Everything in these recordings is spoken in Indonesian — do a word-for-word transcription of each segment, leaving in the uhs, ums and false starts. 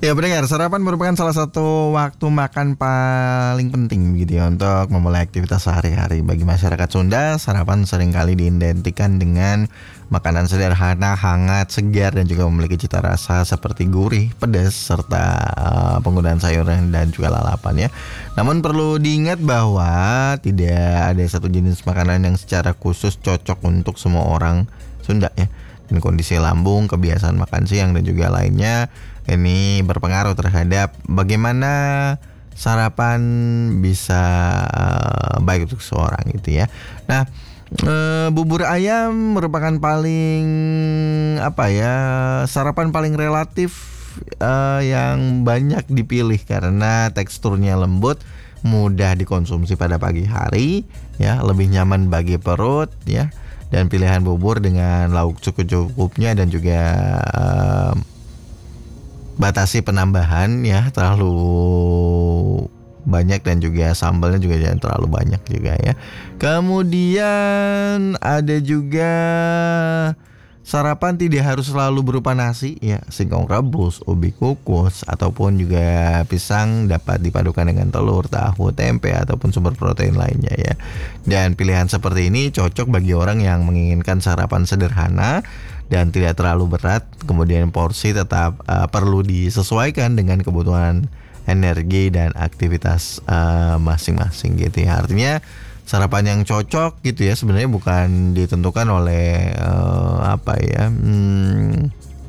Ya pendengar, sarapan merupakan salah satu waktu makan paling penting gitu ya untuk memulai aktivitas sehari-hari. Bagi masyarakat Sunda, sarapan seringkali diidentikan dengan makanan sederhana, hangat, segar dan juga memiliki cita rasa seperti gurih, pedas serta uh, penggunaan sayuran dan juga lalapan ya. Namun perlu diingat bahwa tidak ada satu jenis makanan yang secara khusus cocok untuk semua orang Sunda ya. Dan kondisi lambung, kebiasaan makan siang dan juga lainnya ini berpengaruh terhadap bagaimana sarapan bisa uh, baik untuk seorang gitu ya. Nah, uh, bubur ayam merupakan paling apa ya sarapan paling relatif uh, yang banyak dipilih karena teksturnya lembut, mudah dikonsumsi pada pagi hari, ya lebih nyaman bagi perut, ya. Dan pilihan bubur dengan lauk cukup-cukupnya dan juga uh, batasi penambahan ya terlalu banyak dan juga sambalnya juga jangan terlalu banyak juga ya. Kemudian ada juga sarapan tidak harus selalu berupa nasi ya, singkong rebus, ubi kukus ataupun juga pisang dapat dipadukan dengan telur, tahu, tempe ataupun sumber protein lainnya ya. Dan pilihan seperti ini cocok bagi orang yang menginginkan sarapan sederhana dan tidak terlalu berat. Kemudian porsi tetap uh, perlu disesuaikan dengan kebutuhan energi dan aktivitas uh, masing-masing gitu ya. Artinya sarapan yang cocok gitu ya sebenarnya bukan ditentukan oleh uh, apa ya hmm,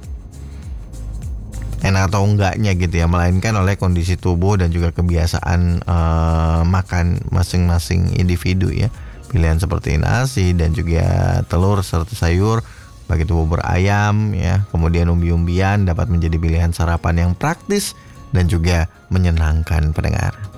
enak atau enggaknya gitu ya, melainkan oleh kondisi tubuh dan juga kebiasaan uh, makan masing-masing individu ya. Pilihan seperti nasi dan juga telur serta sayur, bagi bubur ayam ya, kemudian umbi-umbian dapat menjadi pilihan sarapan yang praktis dan juga menyenangkan pendengar.